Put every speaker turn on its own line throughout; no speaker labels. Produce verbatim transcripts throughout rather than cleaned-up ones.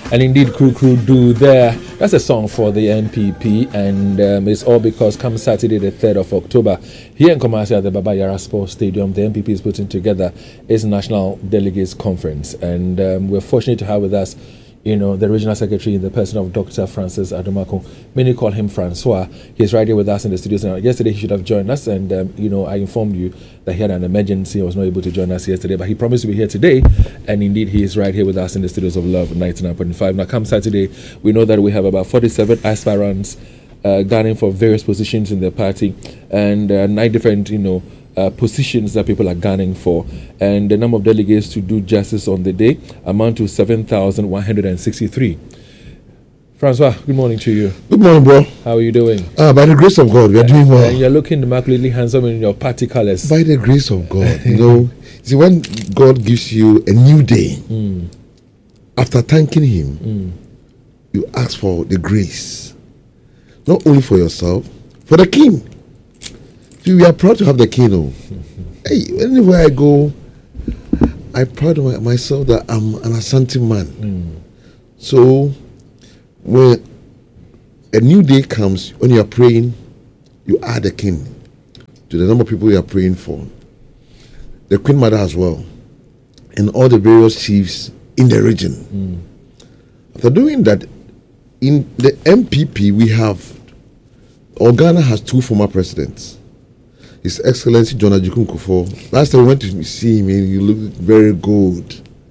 And indeed, Crew Crew Do there. That's a song for the N P P, and um, it's all because come Saturday, the third of October, here in Kumasi at the Baba Yara Sports Stadium, the N P P is putting together its National Delegates Conference. And um, we're fortunate to have with us, you know, the regional secretary in the person of Doctor Francis Adomako. Many call him Francois. He's right here with us in the studios now. Yesterday he should have joined us, and um, you know, I informed you that he had an emergency. He was not able to join us yesterday, but he promised to be here today, and indeed he is right here with us in the studios of Love ninety-nine point five. Now, come Saturday, we know that we have about forty-seven aspirants uh, gunning for various positions in the party, and uh, nine different, you know, Uh, positions that people are gunning for, and the number of delegates to do justice on the day amount to seven thousand one hundred sixty-three. Francois, good morning to you.
Good morning, bro.
How are you doing?
Uh, by the grace of God, we are uh, doing well.
And you're looking immaculately handsome in your party colors.
By the grace of God, you know, see, when God gives you a new day, mm. after thanking Him, mm. you ask for the grace, not only for yourself, for the King. We are proud to have the King. Oh. Hey, anywhere I go, I'm proud of myself that I'm an Asante man. Mm. So, when a new day comes, when you are praying, you add the King to the number of people you are praying for. The Queen Mother as well, and all the various chiefs in the region. Mm. After doing that, in the N P P, we have, or Ghana has two former presidents. His Excellency John Ajikun Kufuor. Last time we went to see him, he looked very good.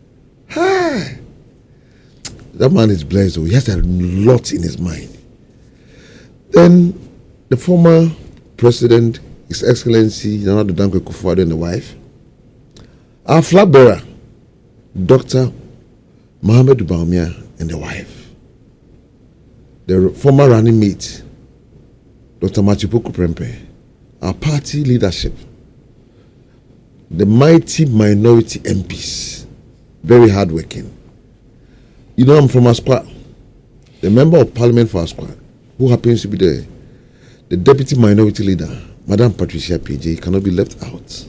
Hi. That man is blessed, though. He has a lot in his mind. Then the former president, His Excellency Nana Addo Dankwa Akufo-Addo and the wife. Our flag bearer, Doctor Mohamed Bawumia and the wife. The former running mate, Doctor Machipoku Prempeh. Our party leadership, the mighty minority M Ps, very hardworking. You know, I'm from Asqua, the member of parliament for Asqua, who happens to be the, the deputy minority leader, Madam Patricia P J, cannot be left out.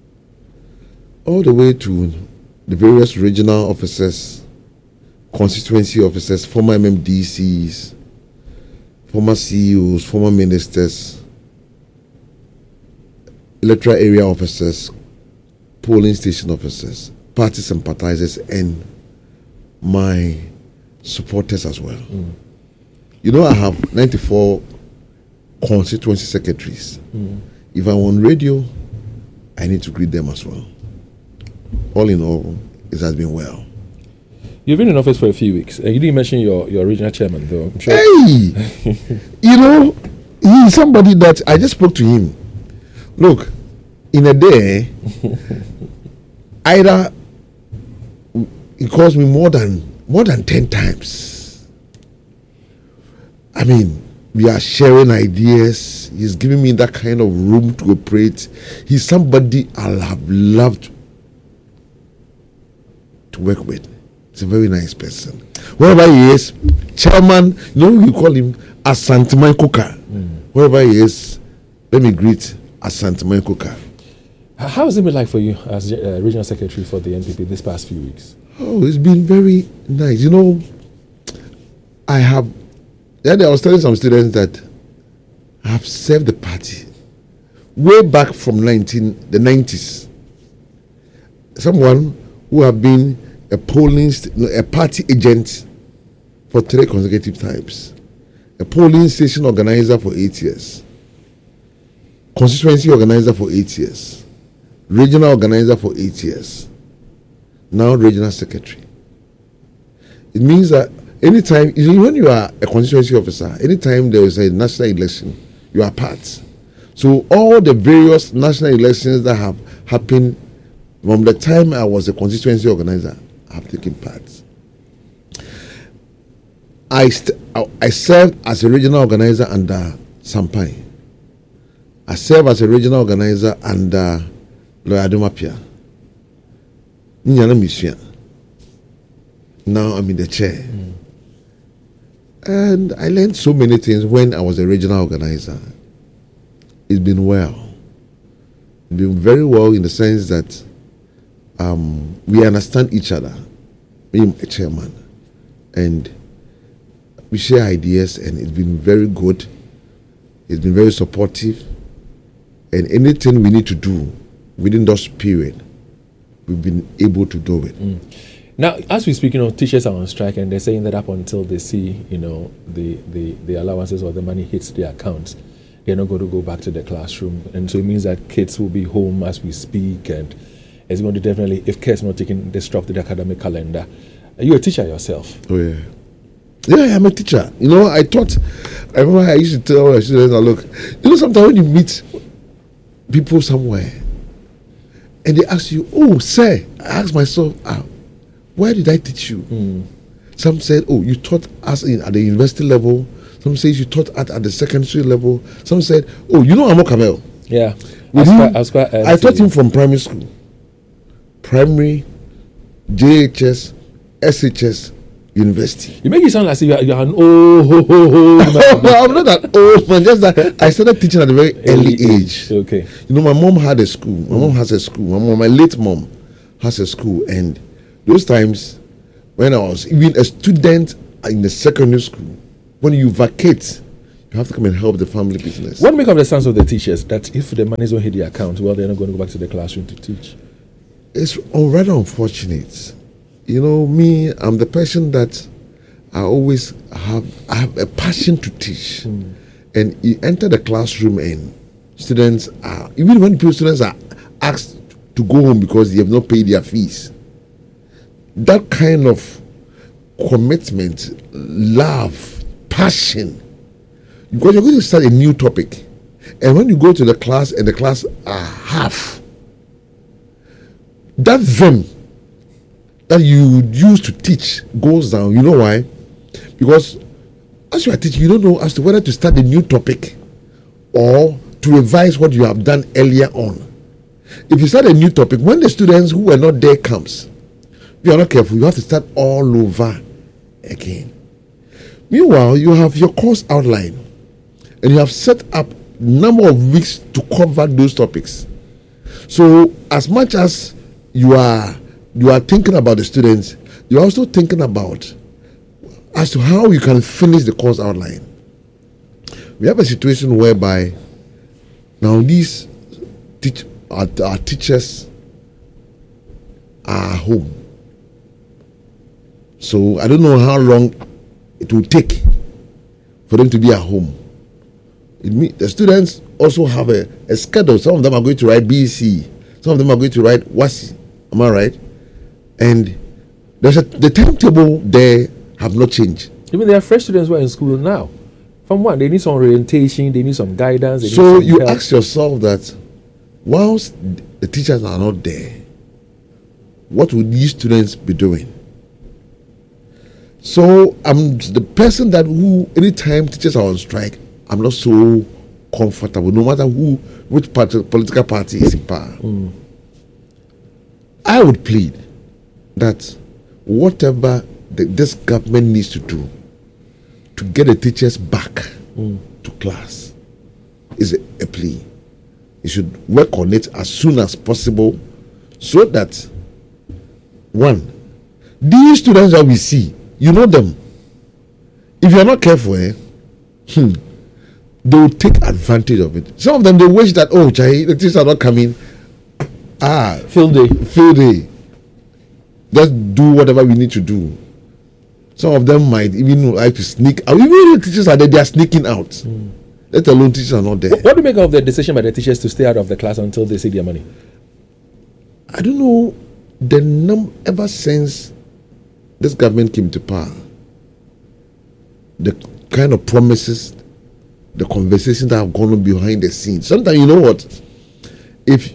All the way to the various regional officers, constituency officers, former M M D Cs, former C E Os, former ministers, electoral area officers, polling station officers, party sympathizers, and my supporters as well. Mm. You know, I have ninety-four constituency secretaries. Mm. If I'm on radio, I need to greet them as well. All in all, it has been well.
You've been in office for a few weeks, and you didn't mention your, your regional chairman, though. I'm sure.
Hey! You know, he's somebody that I just spoke to him. Look, in a day, either he calls me more than more than ten times. I mean, we are sharing ideas. He's giving me that kind of room to operate. He's somebody I'll have loved to work with. He's a very nice person. Wherever he is, chairman, you know, you call him Asante Mankoka. Mm. Wherever he is, let me greet Asante Mankoka.
How has it been like for you as uh, regional secretary for the N P P this past few weeks?
Oh, it's been very nice. You know, I have, yeah, I was telling some students that I have served the party way back from nineteen the nineties. Someone who have been a polling, st- a party agent for three consecutive times, a polling station organizer for eight years. Constituency organizer for eight years, regional organizer for eight years, now regional secretary. It means that anytime, when you are a constituency officer, anytime there is a national election, you are part. So all the various national elections that have happened from the time I was a constituency organizer, I have taken part. I, st- I served as a regional organizer under Sampai. I serve as a regional organizer under Lawyer Adomapia. Now I'm in the chair. Mm. And I learned so many things when I was a regional organizer. It's been well. It's been very well in the sense that um, we understand each other. Me, a chairman. and we share ideas, and it's been very good. It's been very supportive, and anything we need to do within this period, we've been able to do it.
Mm. Now, as we speak, you know, teachers are on strike, and they're saying that up until they see, you know, the, the, the allowances or the money hits their accounts, they're not going to go back to the classroom. And so it means that kids will be home as we speak, and it's going to definitely, if kids not taking, disrupt the academic calendar. Are you a teacher yourself?
Oh, yeah. Yeah, I'm a teacher. You know, I taught, I remember I used to tell my students, look, you know, sometimes when you meet people somewhere, and they ask you, oh, sir, I ask myself, ah, where did I teach you? Mm. Some said, oh, you taught us in, at the university level. Some says you taught at, at the secondary level. Some said, oh, you know Amo Kamel?
Yeah.
I,
was
him,
quite, I, was quite, uh,
I taught him from primary school. Primary, J H S, S H S, university.
You make it sound like you're, you're an old ho, ho, ho,
I'm not that old man, just that I started teaching at a very early, early age.
Okay.
You know, my mom had a school. My mm. mom has a school. My mom, my late mom has a school. And those times when I was even a student in the secondary school, when you vacate, you have to come and help the family business.
What make of the sense of the teachers that if the money don't hit the account, well, they're not going to go back to the classroom to teach?
It's rather unfortunate. You know, me, I'm the person that I always have, I have a passion to teach. Mm. And you enter the classroom and students are, even when people, students are asked to go home because they have not paid their fees, that kind of commitment, love, passion, because you're going to start a new topic. And when you go to the class and the class are half, that vim that you use to teach goes down. You know why? Because as you are teaching, you don't know as to whether to start a new topic or to revise what you have done earlier on. If you start a new topic, when the students who were not there comes, if you are not careful, you have to start all over again. Meanwhile, you have your course outline and you have set up number of weeks to cover those topics. So as much as you are you are thinking about the students, you're also thinking about as to how you can finish the course outline. We have a situation whereby now these teach, our, our teachers are home. So I don't know how long it will take for them to be at home. It mean, the students also have a, a schedule. Some of them are going to write B C. Some of them are going to write W A S I. Am I right? And there's a, the timetable there have not changed.
Even there are fresh students who are in school now. From one, they need some orientation, they need some guidance. They
so
need some
you
help.
ask yourself that whilst the teachers are not there, what would these students be doing? So I'm the person that who anytime teachers are on strike, I'm not so comfortable, no matter who, which party, political party is in power. Mm. I would plead that whatever the, this government needs to do to get the teachers back mm. to class is a, a plea. You should work on it as soon as possible so that, one, these students that we see, you know them. If you're not careful, eh, hmm, they will take advantage of it. Some of them, they wish that, oh, Chai, the teachers are not coming. Ah,
field day.
Field day. Just do whatever we need to do. Some of them might even like to sneak out. Even the teachers are there, they are sneaking out. Mm. Let alone teachers are not there.
What, what do you make of the decision by the teachers to stay out of the class until they see their money?
I don't know. The num ever since this government came to power, the kind of promises, the conversations that have gone on behind the scenes. Sometimes you know what? If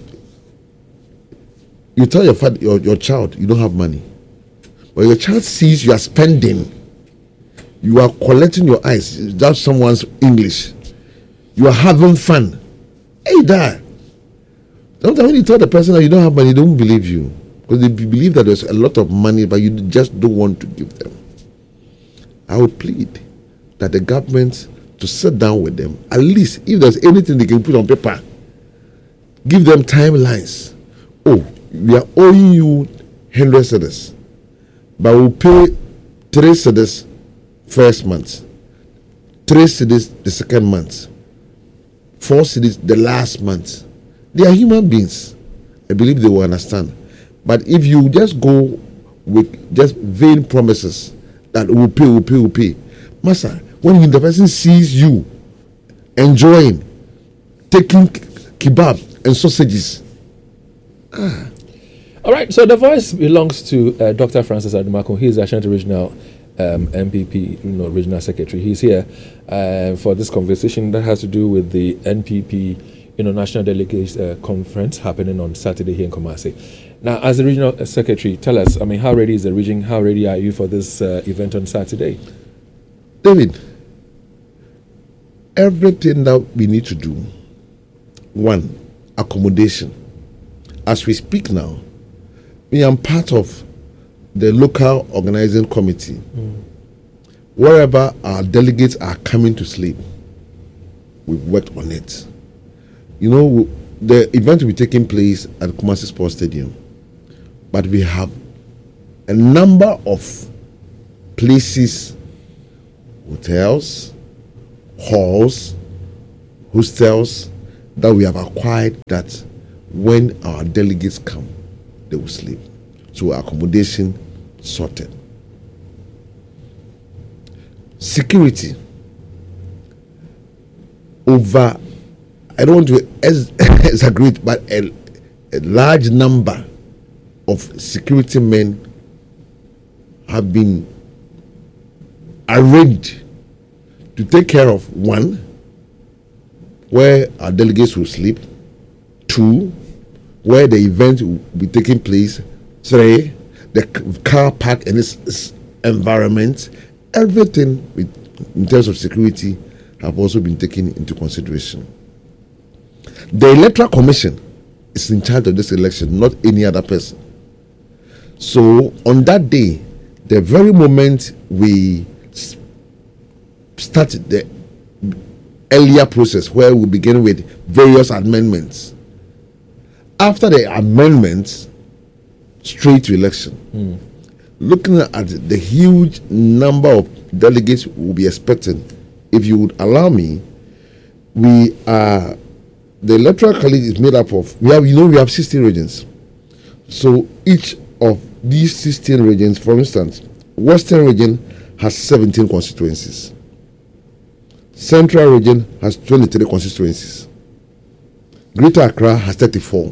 you tell your father, your, your child you don't have money, but your child sees you are spending, you are collecting your eyes, that's someone's English, you are having fun. Hey, dad. Sometimes when you tell the person that you don't have money, they don't believe you. Because they believe that there's a lot of money, but you just don't want to give them. I would plead that the government to sit down with them, at least if there's anything they can put on paper, give them timelines. Oh, we are owing you one hundred cedis, but we'll pay three cedis first month, three cedis the second month, four cedis the last month. They are human beings. I believe they will understand. But if you just go with just vain promises that will pay, will pay, will pay, Master, when the person sees you enjoying, taking kebab and sausages, ah.
All right, so the voice belongs to uh, Doctor Francis Adumaku. He is the Ashanti Regional um, M P P, you know, Regional Secretary. He's here uh, for this conversation that has to do with the N P P, you know, National Delegates uh, Conference happening on Saturday here in Kumasi. Now, as the Regional Secretary, tell us, I mean, how ready is the region? How ready are you for this uh, event on Saturday?
David, everything that we need to do, one, accommodation. As we speak now, I am part of the local organizing committee. Mm. Wherever our delegates are coming to sleep, we've worked on it. You know, the event will be taking place at Kumasi Sports Stadium, but we have a number of places, hotels, halls, hostels that we have acquired that when our delegates come, they will sleep. So accommodation sorted. Security. Over, I don't want to exaggerate, but a, a large number of security men have been arranged to take care of, one, where our delegates will sleep, two, where the event will be taking place, three, the car park and its, its environment, everything with, in terms of security have also been taken into consideration. The Electoral Commission is in charge of this election, not any other person. So on that day, the very moment we start the earlier process where we begin with various amendments, after the amendments, straight to election. Mm. Looking at the huge number of delegates we'll be expecting, if you would allow me, we are, the electoral college is made up of, we have, you know, we have sixteen regions. So each of these sixteen regions, for instance, Western region has seventeen constituencies. Central region has twenty-three constituencies. Greater Accra has thirty-four.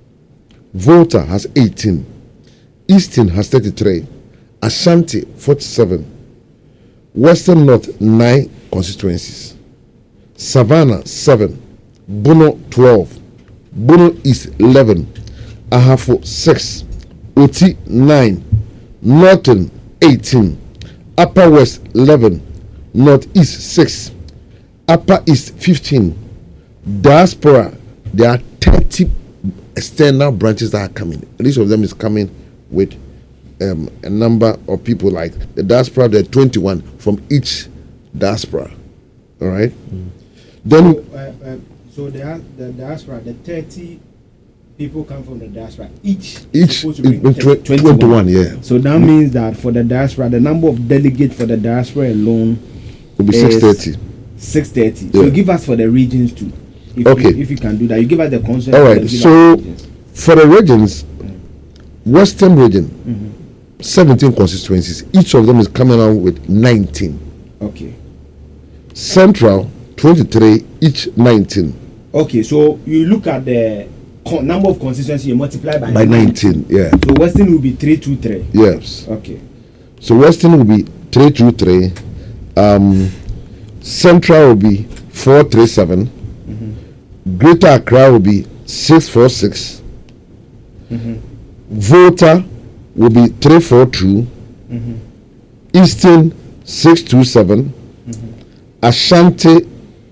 Volta has eighteen. Eastern has thirty-three. Ashanti forty-seven. Western North nine constituencies. Savannah seven. Bono twelve. Bono East eleven. Ahafo six. Oti nine. Northern eighteen. Upper West eleven. Northeast six. Upper East fifteen. Diaspora, there are thirty external branches that are coming. And each of them is coming with um, a number of people. Like the diaspora, there are twenty-one from each diaspora. All right. Mm. Then,
so, uh, uh, so the, the diaspora, the thirty people come from the diaspora. Each
each
is twenty-one.
twenty-one. Yeah.
So that means that for the diaspora, the number of delegates for the diaspora alone
will be six thirty.
six thirty.
Yeah.
So give us for the regions too. If
okay.
You, if you can do that, you give us the concept.
All right. So for the regions, mm. Western region, mm-hmm. seventeen constituencies. Each of them is coming out with nineteen.
Okay.
Central, twenty-three. Each nineteen.
Okay. So you look at the con- number of constituencies, you multiply by
by nineteen. Yeah.
So Western will be three two three.
Yes.
Okay.
So Western will be three two three. Um, Central will be four three seven. Mm-hmm. Greater Accra will be six four six. Mm-hmm. Volta will be three four two. Mm-hmm. Eastern six two seven. Mm-hmm. Ashanti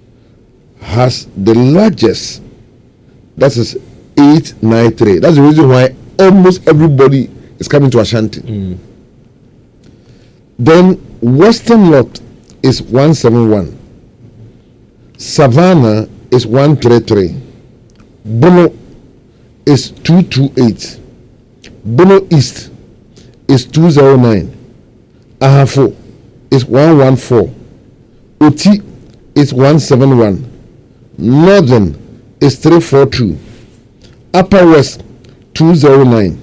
has the largest. That is eight nine three. That's the reason why almost everybody is coming to Ashanti. Mm. Then Western North is one seven one. Savannah is one three three. Bono is two two eight. Bono East is two zero nine. Ahafo is one one four. Oti is one seven one. Northern is three four two. Upper West two zero nine.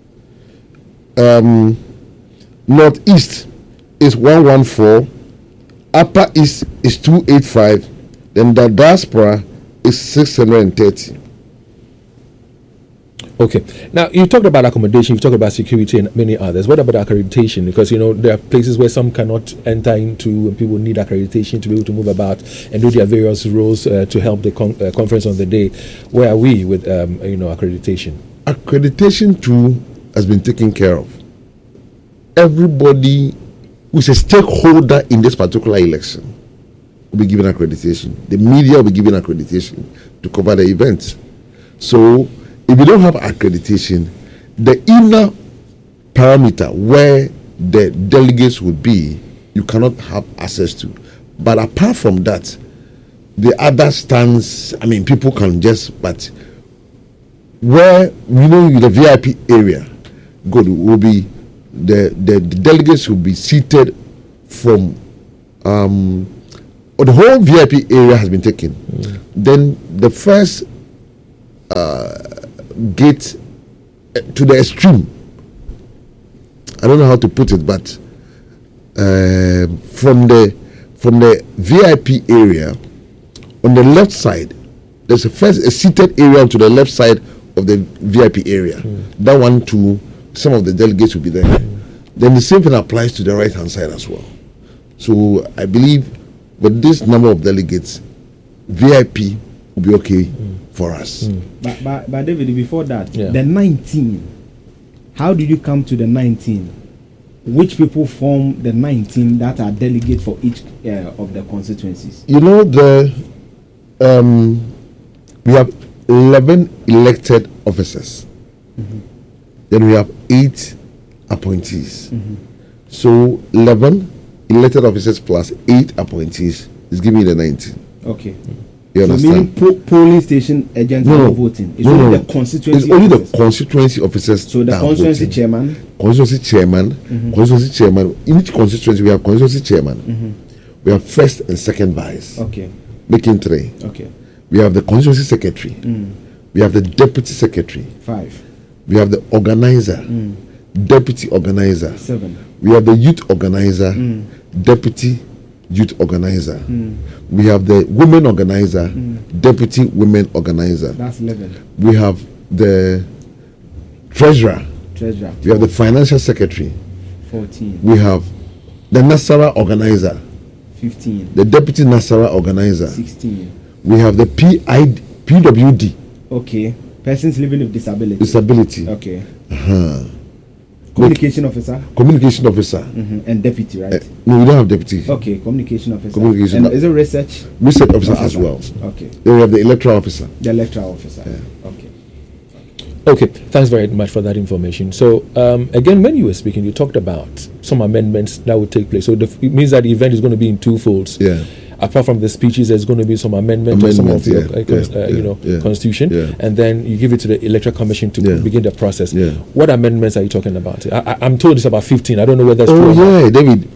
Um, Northeast is one one four. Upper East is two eight five. Then the diaspora is six hundred thirty.
Okay. Now, you talked about accommodation, you talked about security and many others. What about accreditation? Because, you know, there are places where some cannot enter into and people need accreditation to be able to move about and do their various roles uh, to help the con- uh, conference on the day. Where are we with, um, you know, accreditation?
Accreditation too has been taken care of. Everybody who is a stakeholder in this particular election will be given accreditation. The media will be given accreditation to cover the event. So, if you don't have accreditation, the inner parameter where the delegates would be, you cannot have access to. But apart from that, the other stands, I mean, people can just, but where, you know, in the V I P area, good, will be, the, the, the delegates will be seated from, um, or the whole V I P area has been taken. Mm. Then the first, uh, gate to the extreme. I don't know how to put it, but uh, from the from the V I P area on the left side, there's a first a seated area to the left side of the V I P area. Mm. That one too, some of the delegates will be there. Mm. Then the same thing applies to the right hand side as well. So I believe with this number of delegates, V I P will be okay. Mm. For us.
Mm. But, but but David, before that,
yeah.
the nineteen, how did you come to the nineteen? Which people form the nineteen that are delegates for each uh, of the constituencies?
You know, the um, we have eleven elected officers. Mm-hmm. Then we have eight appointees. Mm-hmm. So eleven elected officers plus eight appointees is giving you the nineteen.
Okay.
Mm. You
so
understand?
meaning po- polling station agents
no,
are
no,
voting. It's
no,
only
no,
the constituency.
It's only
officers.
the constituency officers.
So the
that
constituency
voting.
chairman.
Constituency chairman. Mm-hmm. Constituency chairman. In each constituency, we have constituency chairman. Mm-hmm. We have first and second vice.
Okay.
Making three.
Okay.
We have the constituency secretary. Mm. We have the deputy secretary.
Five.
We have the organizer. Mm. Deputy organizer.
Seven.
We have the youth organizer. Mm. Deputy youth organizer. Mm. We have the women organizer, mm. deputy women organizer.
That's eleven.
We have the treasurer.
Treasurer.
We have the financial secretary.
fourteen.
We have the Nasara organizer.
fifteen.
The deputy Nasara organizer.
sixteen.
We have the P I D, P W D.
Okay. Persons living with disability.
Disability.
Okay.
Uh-huh.
Communication officer.
Communication officer.
Mm-hmm. And deputy, right?
Uh, no, we don't have deputy.
Okay, communication officer.
Communication.
And is it research?
Research officer as well.
Okay.
Then we have the electoral officer.
The electoral officer.
Yeah.
Okay.
Okay, thanks very much for that information. So, um, again, when you were speaking, you talked about some amendments that would take place. So, the, it means that the event is going to be in two folds.
Yeah.
Apart from the speeches, there's going to be some amendment to some of the
yeah,
uh, cons-
yeah,
uh,
yeah,
you know
yeah,
constitution,
yeah.
and then you give it to the electoral commission to
yeah.
begin the process.
Yeah.
What amendments are you talking about? I, I, I'm told it's about fifteen. I don't know whether that's
oh,
true.
Oh yeah, David,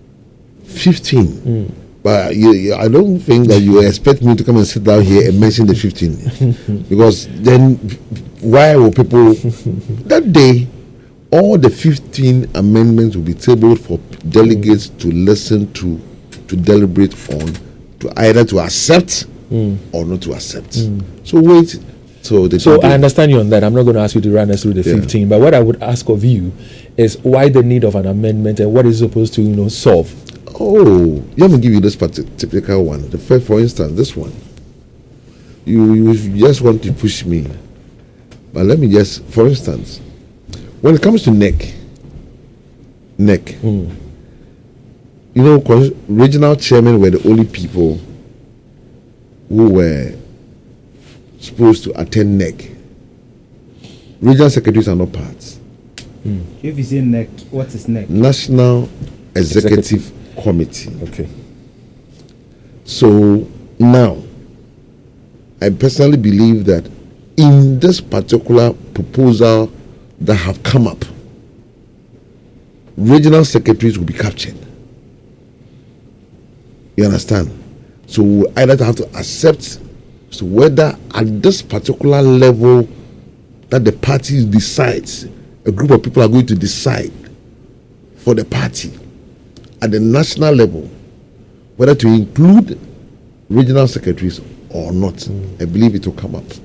fifteen. Mm. But you, you, I don't think that you expect me to come and sit down here and mention the fifteen, because then why will people that day? All the fifteen amendments will be tabled for delegates mm. to listen to, to deliberate on, to either to accept mm. or not to accept. Mm. So wait. So, the
so I understand you on that. I'm not going to ask you to run us through the
yeah.
fifteen, but what I would ask of you is why the need of an amendment and what is supposed to you know solve.
Oh, let me give you this particular one. The first, for instance, this one. You you just want to push me, but let me just, for instance, when it comes to neck, neck. Mm. You know, regional chairmen were the only people who were supposed to attend N E C. Regional secretaries are not parts.
Mm. If you say N E C, what is N E C?
National Executive, Executive Committee.
Okay.
So now, I personally believe that in this particular proposal that have come up, regional secretaries will be captured. You understand? So we either have to accept so whether at this particular level that the party decides, a group of people are going to decide for the party at the national level whether to include regional secretaries or not. Mm. I believe it will come up.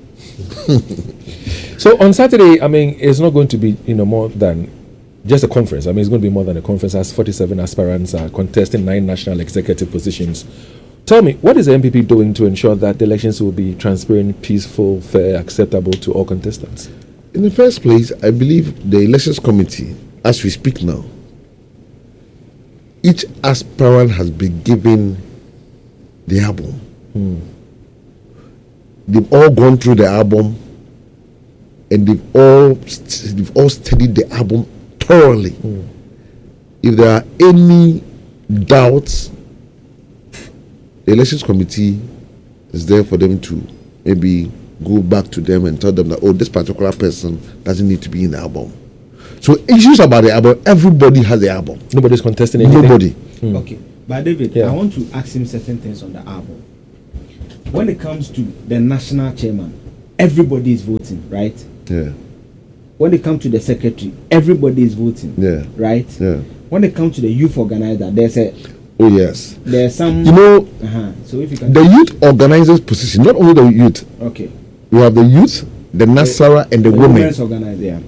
So on Saturday, I mean, it's not going to be, you know, more than just a conference. I mean, it's going to be more than a conference, as forty-seven aspirants are contesting nine national executive positions. Tell me, what is the N P P doing to ensure that the elections will be transparent, peaceful, fair, acceptable to all contestants?
In the first place, I believe the elections committee, as we speak now, each aspirant has been given the album. Hmm. They've all gone through the album, and they've all st- they've all studied the album thoroughly. Hmm. If there are any doubts, the elections committee is there for them to maybe go back to them and tell them that, oh, this particular person doesn't need to be in the album. So issues about the album, everybody has the album.
Nobody's contesting anything.
Nobody.
Hmm. Okay, but David, yeah. I want to ask him certain things on the album. When it comes to the national chairman, everybody is voting, right?
Yeah.
When it comes to the secretary, everybody is voting.
Yeah.
Right?
Yeah.
When it comes to the youth organizer, there's a
oh yes.
There's some
you know
uh-huh. So if you can
the youth organizers position, not only the youth.
Okay.
We have the youth, the Nasara, and the, the women.
Women's organizer, yeah.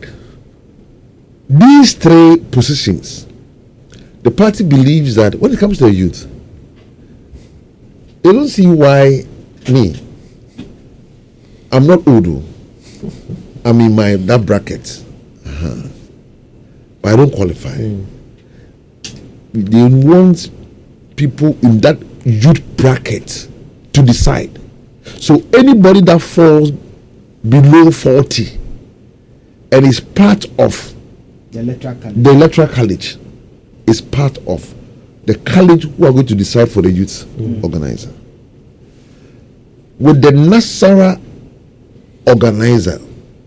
These three positions, the party believes that when it comes to the youth, they don't see why me. I'm not Odu. I'm in my that bracket, uh-huh. but I don't qualify. Mm. They want people in that youth bracket to decide. So anybody that falls below forty and is part of
the electoral college,
the electoral college is part of the college who are going to decide for the youth mm. organizer. With the Nasara organizer,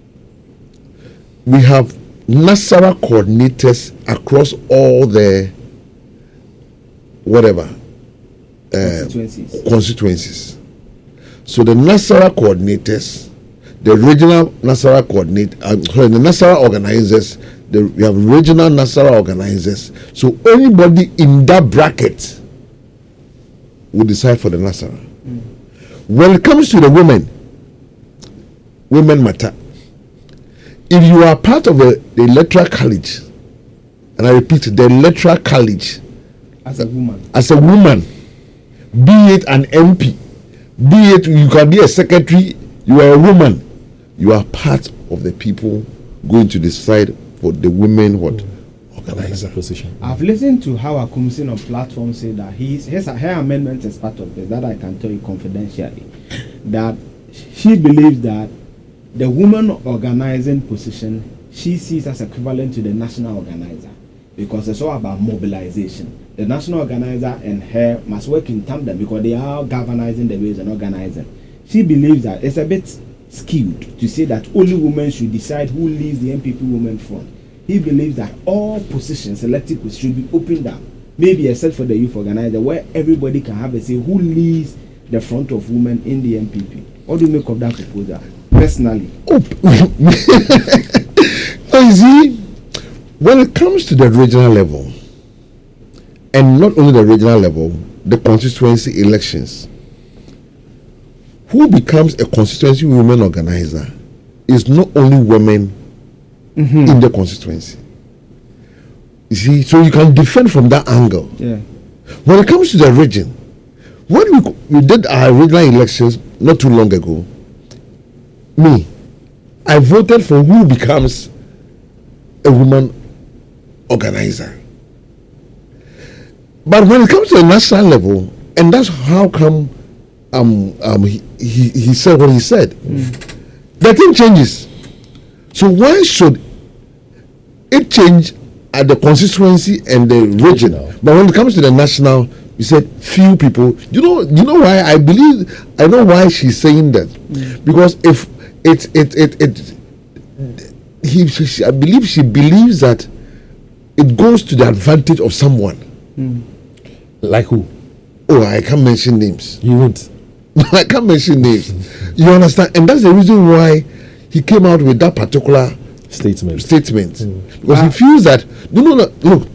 we have Nasara coordinators across all the whatever uh,
constituencies.
constituencies. So the Nasara coordinators, the regional Nasara coordinate, uh, sorry, the Nasara organizers, the, we have regional Nasara organizers. So anybody in that bracket will decide for the Nasara. Mm. When it comes to the women, women matter. If you are part of the, the electoral college, and I repeat, the electoral college,
as a woman,
as a woman, be it an M P, be it you can be a secretary, you are a woman, you are part of the people going to decide for the women what mm. organizer
position.
I've listened to how Akumsin on platform say that his, his her amendment is part of this, that I can tell you confidentially, that she believes that the woman organizing position she sees as equivalent to the national organizer, because it's all about mobilization. The national organizer and her must work in tandem because they are galvanizing the ways and organizing. She believes that it's a bit skewed to say that only women should decide who leads the N P P women front. He believes that all positions, elected positions, should be opened up, maybe except for the youth organizer, where everybody can have a say who leads the front of women in the N P P. What do you make of that proposal, personally?
Oh, you see, when it comes to the regional level, and not only the regional level, the constituency elections, who becomes a constituency women organizer is not only women mm-hmm. in the constituency. You see, so you can defend from that angle.
Yeah.
When it comes to the region, when we, we did our regional elections not too long ago, me, I voted for who becomes a woman organizer. But when it comes to the national level, and that's how come um, um, he, he, he said what he said, mm. the thing changes. So why should it change at the constituency and the region? But when it comes to the national, you said few people. You know, you know why I believe. I know why she's saying that, mm. because if it it it it, he, she, I believe she believes that it goes to the advantage of someone.
Like who?
Oh, I can't mention names.
You won't.
I can't mention names. You understand? And that's the reason why he came out with that particular
Statement.
statement.
Mm.
Because
Ah.
he feels that, no, no, no, look,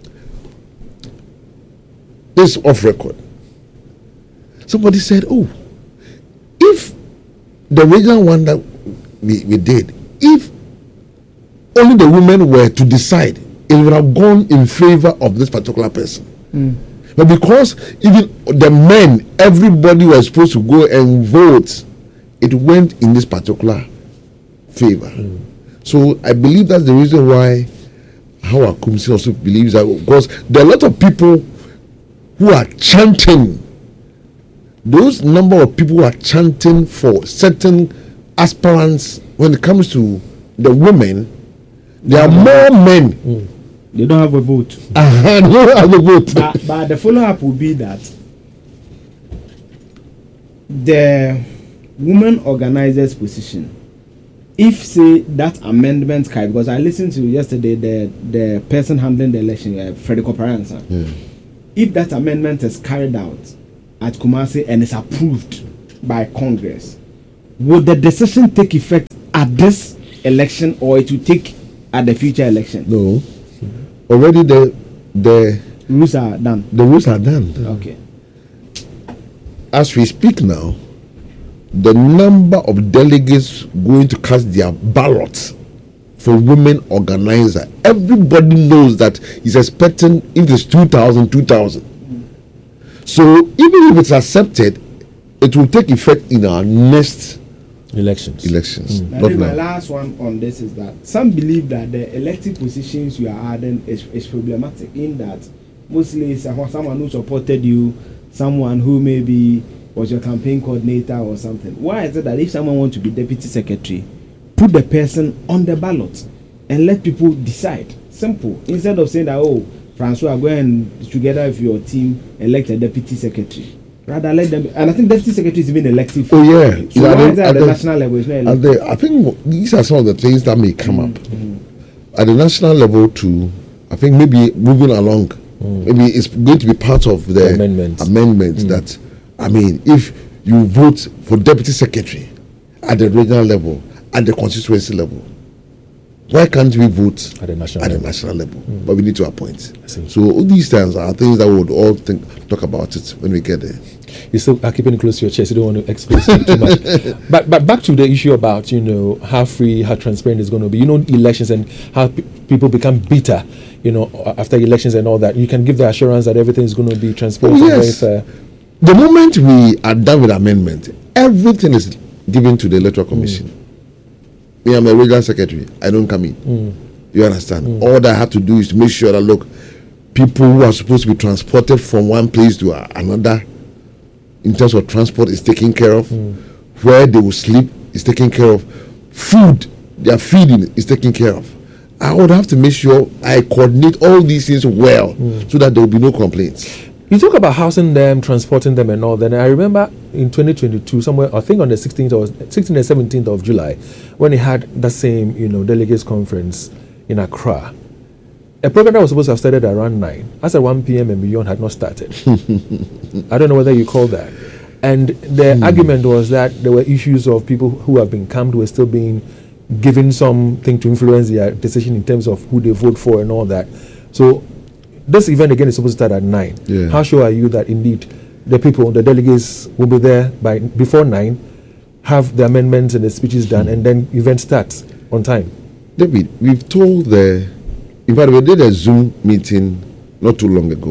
this is off record. Somebody said, oh, if the original one that we, we did, if only the women were to decide, it would have gone in favor of this particular person. But because even the men, everybody was supposed to go and vote, it went in this particular favor. So I believe that's the reason why Howard Kumsi also believes that, because there are a lot of people who are chanting, those number of people who are chanting for certain aspirants when it comes to the women, there are more men.
They don't have a vote.
Uh-huh, they don't have a vote.
but, but the follow-up will be that the women organizers position, if say that amendment carry, because I listened to yesterday the the person handling the election, uh, Freddie Koparansa,
Yeah.
if that amendment is carried out at Kumasi and is approved by Congress, would the decision take effect at this election or it will take at the future election?
No, already the the
Rules are done.
the rules are done.
Okay.
As we speak now, the number of delegates going to cast their ballots for women organizer, everybody knows that he's expecting if it's two thousand, two thousand. So even if it's accepted, it will take effect in our next
Elections.
elections.
I
Not
think my
now.
last one on this is that some believe that the elective positions you are adding is, is problematic in that mostly someone, someone who supported you, someone who maybe was your campaign coordinator or something. Why is it that if someone wants to be deputy secretary, put the person on the ballot and let people decide? Simple. Instead of saying that, oh, Francois, go and together with your team elect a deputy secretary. Rather let them, and I think deputy secretary is even elective.
Oh yeah,
So
Yeah,
why
at
is
the-
that at
at
the
the-
national level? It's not
at
elective.
the- I think these are some of the things that may come up
Mhm.
at the national level too. I think maybe moving along, maybe it's going to be part of the
Amendments.
amendments that, I mean, if you vote for deputy secretary at the regional level, at the constituency level, why can't we vote
At the national
at the
level.
national level? But we need to appoint.
see.
So all these things are things that we would all think talk about it when we get there.
You still are keeping it close to your chest. You don't want to expose it too much. But but back to the issue about, you know, how free, how transparent it's going to be. You know, elections and how pe- people become bitter, you know, after elections and all that. You can give the assurance that everything is going to be transparent
Oh,
and very
yes.
fair.
The moment we are done with amendment, everything is given to the electoral commission. Me, I'm a regional secretary. I don't come in. You understand? All that I have to do is to make sure that, look, people who are supposed to be transported from one place to a- another, in terms of transport, is taken care of. Where they will sleep is taken care of. Food, their feeding is taken care of. I would have to make sure I coordinate all these things well, so that there will be no complaints.
You talk about housing them, transporting them, and all that. And I remember in twenty twenty-two, somewhere I think on the sixteenth or sixteenth and seventeenth of July, when they had the same, you know, delegates conference in Accra. A program that was supposed to have started around nine, as at one p.m. and beyond, had not started. I don't know whether you call that. And the argument was that there were issues of people who have been camped were still being given something to influence their decision in terms of who they vote for and all that. So this event again is supposed to start at nine.
Yeah.
How sure are you that indeed the people, the delegates, will be there by before nine, have the amendments and the speeches done, and then event starts on time?
David, we've told the, in fact, we did a Zoom meeting not too long ago,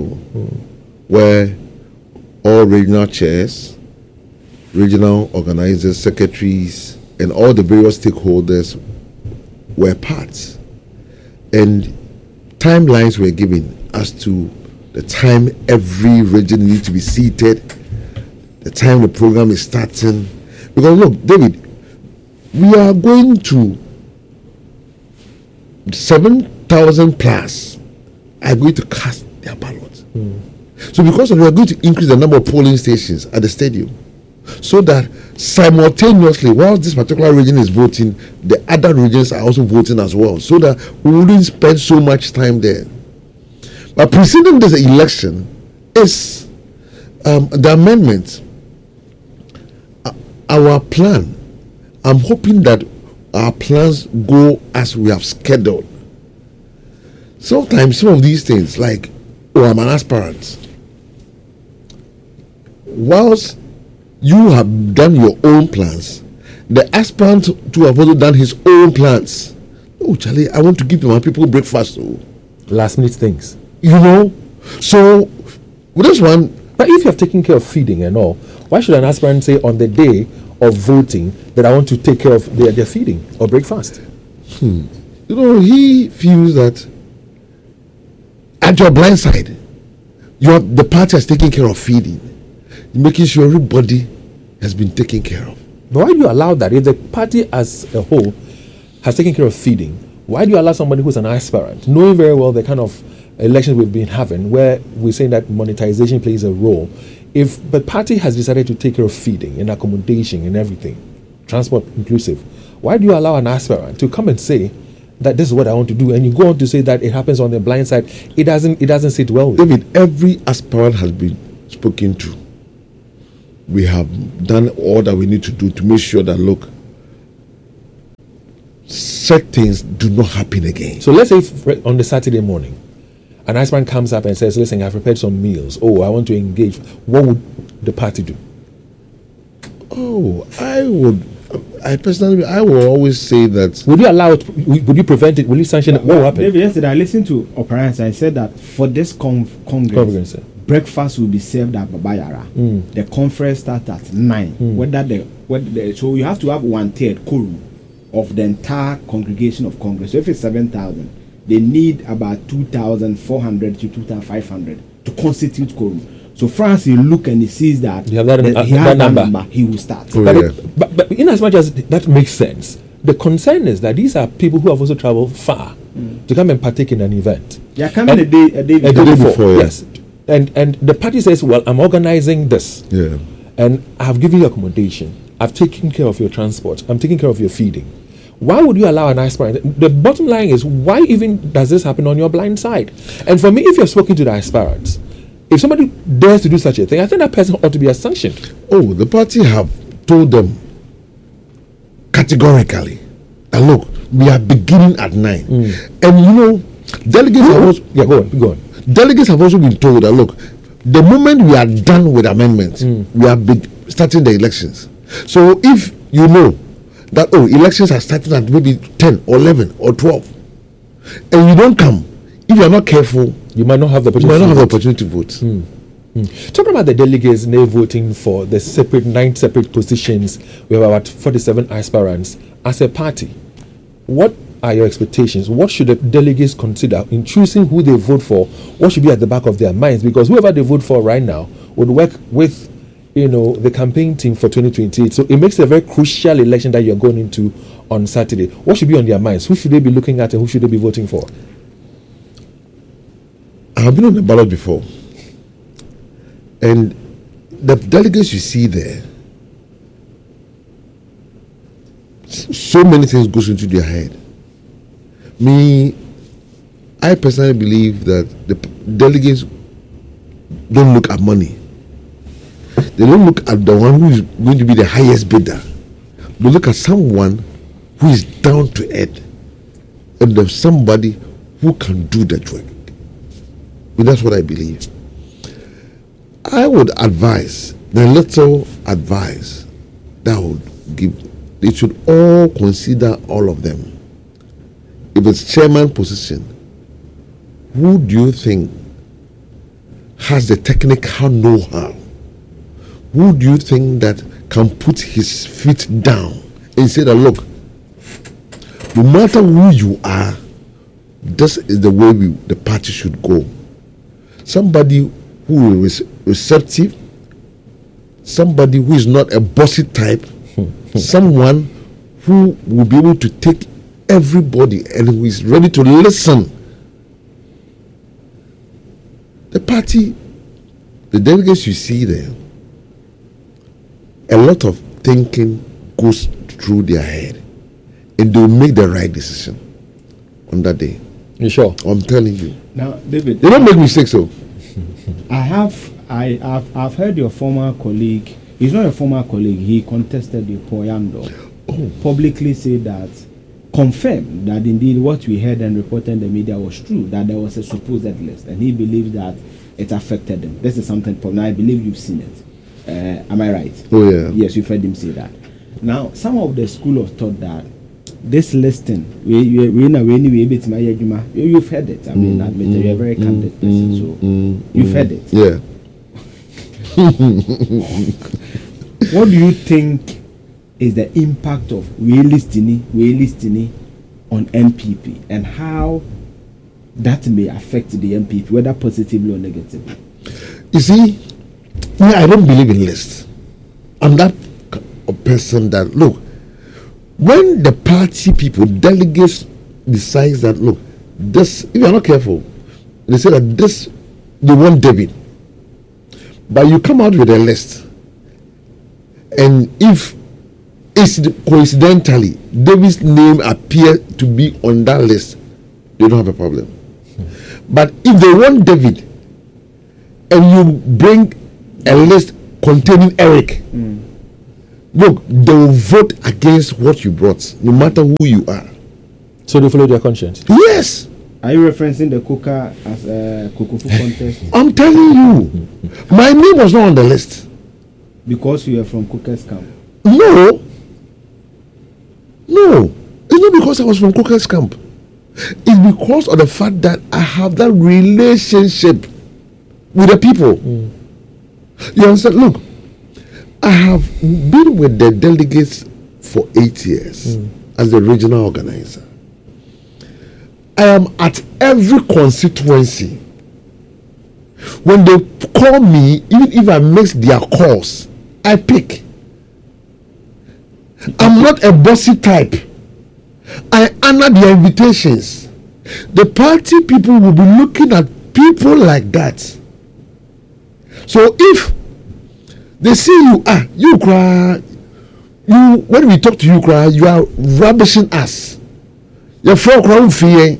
where all regional chairs, regional organizers, secretaries, and all the various stakeholders were part. And timelines were given as to the time every region needs to be seated, the time the program is starting. Because look, David, we are going to seven thousand plus are going to cast their ballots. So because of, we are going to increase the number of polling stations at the stadium, so that simultaneously, while this particular region is voting, the other regions are also voting as well, so that we wouldn't spend so much time there. But preceding this election is um, the amendment. Uh, our plan. I'm hoping that our plans go as we have scheduled. Sometimes some of these things, like, oh, I'm an aspirant. Whilst you have done your own plans, the aspirant to have also done his own plans. Oh, Charlie, I want to give my people breakfast. Oh.
Last minute things.
You know? So, with this one.
But if you have taken care of feeding and all, why should an aspirant say on the day of voting that I want to take care of their, their feeding or breakfast?
Hmm. You know, he feels that at your blind side, your, the party has taken care of feeding, making sure everybody has been taken care of.
But why do you allow that? If the party as a whole has taken care of feeding, why do you allow somebody who's an aspirant, knowing very well the kind of elections we've been having, where we're saying that monetization plays a role, if the party has decided to take care of feeding and accommodation and everything, transport inclusive, why do you allow an aspirant to come and say that this is what I want to do, and you go on to say that it happens on the blind side? It doesn't. It doesn't sit well with
David, you. Every aspirant has been spoken to. We have done all that we need to do to make sure that, look, such things do not happen again.
So let's say if on the Saturday morning, an aspirant comes up and says, listen, I've prepared some meals. Oh, I want to engage. What would the party do?
Oh, I would, I personally, I will always say that.
Would you allow it? Would you prevent it? Will you sanction it? What will happen?
David, yesterday I listened to Operation. I said that for this con- Congress, Congress breakfast will be served at Baba Yara. Mm. The conference starts at nine. Mm. Whether the, whether the, so you have to have one third quorum of the entire congregation of Congress. So if it's seven thousand, they need about two thousand four hundred to two thousand five hundred to constitute quorum. So France, he look and he sees that,
you have that,
that
uh,
he has that number.
number,
he will start.
Oh,
but,
yeah.
it, but, but in as much as that makes sense, the concern is that these are people who have also traveled far mm. to come and partake in an event.
They are coming and, a day, a day before.
A day before,
before yeah.
yes. And and the party says, well, I'm organizing this.
Yeah.
And I have given you accommodation. I've taken care of your transport. I'm taking care of your feeding. Why would you allow an aspirant? The bottom line is, why even does this happen on your blind side? And for me, if you're speaking to the aspirants, if somebody dares to do such a thing, I think that person ought to be sanctioned.
Oh, the party have told them categorically that, look, we are beginning at nine. Mm. And you know, delegates have also,
yeah, go on, go on.
Delegates have also been told that, look, the moment we are done with amendments, mm. we are big, starting the elections. So if you know that, oh, elections are starting at maybe ten or eleven or twelve, and you don't come, if you are not careful,
you might not have the opportunity,
you might not have the opportunity to vote.
Mm. Mm. Talking about the delegates now voting for the separate nine separate positions, we have about forty-seven aspirants. As a party, what are your expectations? What should the delegates consider in choosing who they vote for? What should be at the back of their minds? Because whoever they vote for right now would work with, you know, the campaign team for twenty twenty-eight. So it makes a very crucial election that you're going into on Saturday. What should be on their minds? Who should they be looking at and who should they be voting for?
I've been on the ballot before, and the delegates you see there, so many things goes into their head. Me, I personally believe that the delegates don't look at money. They don't look at the one who is going to be the highest bidder. They look at someone who is down to earth, and there's somebody who can do the work. And that's what I believe. I would advise, the little advice that I would give, they should all consider all of them. If it's chairman position, who do you think has the technical know-how? Who do you think that can put his feet down and say that, look, no matter who you are, this is the way we, the party should go. Somebody who is receptive, somebody who is not a bossy type, someone who will be able to take everybody and who is ready to listen. The party, the delegates you see there, a lot of thinking goes through their head, and they will make the right decision on that day.
You sure?
I'm telling you.
Now, David,
They don't make mistakes, so.
I have I have I've heard your former colleague. He's not a former colleague. He contested the Poyando. Oh. Publicly say that, confirm that indeed what we heard and reported in the media was true. That there was a supposed list, and he believes that it affected them. This is something. Now I believe you've seen it. Uh, am I right?
Oh yeah.
Yes, you've heard him say that. Now, some of the school of thought that this listing, we we we know we we bit my yajuma. You've heard it. I mean, mm, admit mm, you're a very candid mm, person, so
mm,
you've
mm,
heard it.
Yeah.
What do you think is the impact of we listing, we listing on N P P, and how that may affect the N P P, whether positively or negatively?
You see, yeah, I don't believe in lists. I'm that person that, look, when the party people, delegates, decides that, look, this, if you're not careful, they say that this, they want David. But you come out with a list, and if it's coincidentally David's name appears to be on that list, they don't have a problem. Hmm. But if they want David, and you bring a list containing Eric, mm. look, they will vote against what you brought, no matter who you are.
So they follow their conscience?
Yes.
Are you referencing the Coca as a Kukufu contest?
I'm telling you, my name was not on the list.
Because you are from Coca's camp?
No. No. It's not because I was from Coca's camp. It's because of the fact that I have that relationship with the people. Mm. You understand? Look, I have been with the delegates for eight years mm. as the regional organizer. I am at every constituency. When they call me, even if I miss their calls, I pick. I'm not a bossy type. I honor their invitations. The party people will be looking at people like that. So if they see you, ah, you cry, you when we talk to you, cry, you are rubbishing us. Your friend crying fear.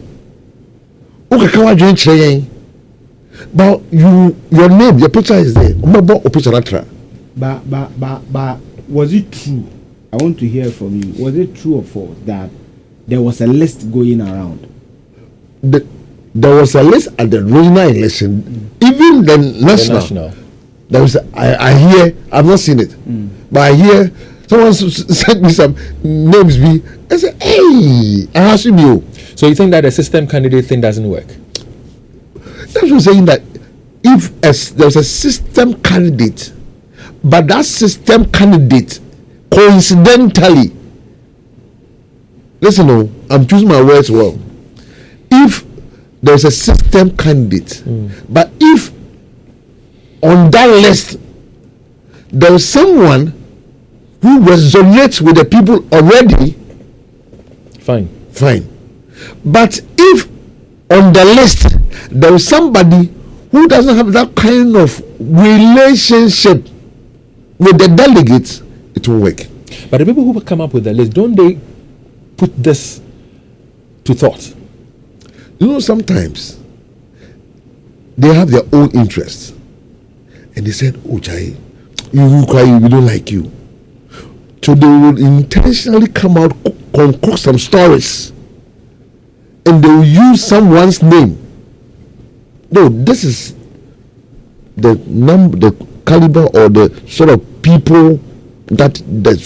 But you, your name, your picture is there.
But but but but was it true? I want to hear from you. Was it true or false that there was a list going around?
The, there was a list at the regional election, mm. even the national. The national. There was. A, I, I hear. I've not seen it, mm. but I hear someone sent me some names. Be I said, "Hey, I ask you."
So you think that the system candidate thing doesn't work?
That's what I'm saying. That if a, there's a system candidate, but that system candidate coincidentally, listen, no, I'm choosing my words well. If there's a system candidate, mm. but if on that list there's someone who resonates with the people already,
fine,
fine. But if on the list there is somebody who doesn't have that kind of relationship with the delegates, it will work.
But the people who come up with the list, don't they put this to thought?
You know, sometimes they have their own interests, and they said, "Oh, Chai, you cry, we don't like you." So they will intentionally come out, concoct some stories, and they will use someone's name. No, this is the number, the caliber, or the sort of people that the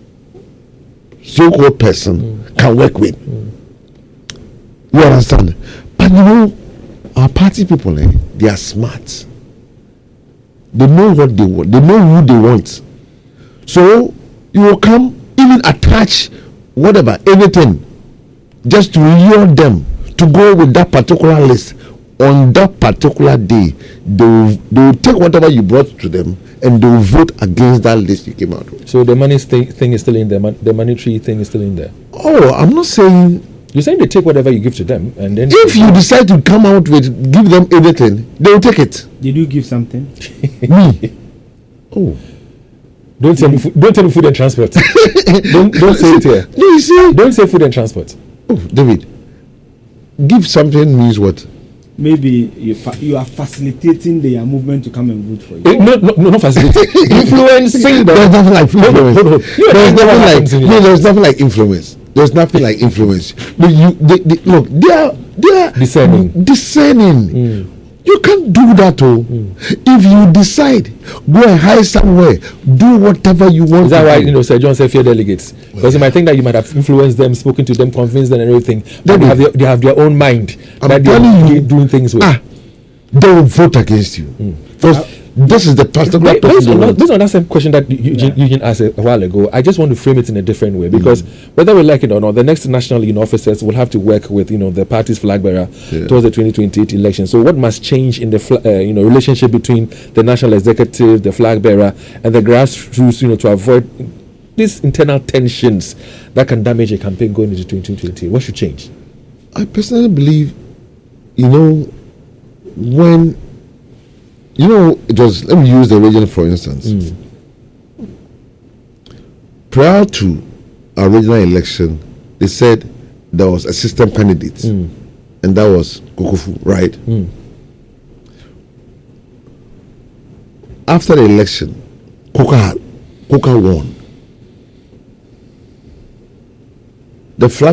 so-called person mm. can work with. Mm. You understand? But you know, our party people, eh, they are smart. They know what they want. They know who they want. So you will come, even attach whatever, anything, just to lure them to go with that particular list. On that particular day, they will, they will take whatever you brought to them and they will vote against that list you came out with.
So the money st- thing is still in there. Man- the monetary thing is still in there.
Oh, I'm not saying.
You're saying they take whatever you give to them, and then
if you decide to come out with, give them anything, they will take it.
Did you give something?
Me. Oh.
Don't tell me. Fu- don't tell me food and transport. don't don't say it here.
No, you see.
Don't say food and transport.
Oh, David. Give something means what?
maybe you fa- you are facilitating their movement to come and vote for you.
Eh, no, no, no, not facilitating. Influencing them.
There's nothing like
Hold on,
influence.
hold on. You
There's
know what
nothing
happens in
like no,
here?
there's nothing like influence. There's nothing like influence. Look, you they, they, look, they are they are
Discerning.
discerning.
Mm.
You can't do that, oh. If you decide, go and hide somewhere, do whatever you want.
Is that
to
why
do.
you know Sir John said fear delegates? Because you might think that you might have influenced them, spoken to them, convinced them, and everything. But they
David,
have their, they have their own mind
I'm
that they're
telling you,
doing things with.
Ah, they will vote against you. Because this is the particular
Ba-
person
Based
they
on, that,
want.
based on that same question that Eugene,
Yeah.
Eugene asked a while ago, I just want to frame it in a different way because whether we like it or not, the next national you know, officers will have to work with you know the party's flag bearer
Yeah.
towards the twenty twenty-eight election. So what must change in the fla- uh, you know relationship between the national executive, the flag bearer, and the grassroots you know to avoid these internal tensions that can damage a campaign going into twenty twenty? What should change?
I personally believe, you know, when you know it was. Let me use the region for instance. Prior to our regional election, they said there was a system candidate, and that was Kokofu, right? After the election, Koka, Koka won. The flag